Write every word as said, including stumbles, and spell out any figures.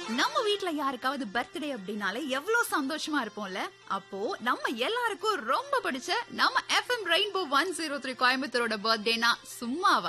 நம்ம வீட்ல யாருக்காவது பர்த்டே அப்படின்னாலே எவ்வளவு சந்தோஷமா இருப்போம்ல. அப்போ நம்ம எல்லாருக்கும் ரொம்ப பிடிச்ச நம்ம FM rainbow one zero three கோயம்புத்தூரோட பர்த்டேனா சும்மாவா?